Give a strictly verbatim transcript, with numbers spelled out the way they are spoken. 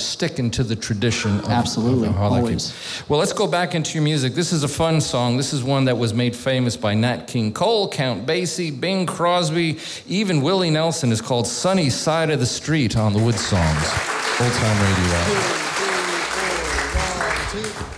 sticking to the tradition of, Absolutely, of Harlem always. Keep. Well, let's go back into your music. This is a fun song. This is one that was made famous by Nat King Cole, Count Basie, Bing Crosby, even Willie Nelson. Is called Sunny Side of the Street on the Wood Songs. Old Time Radio.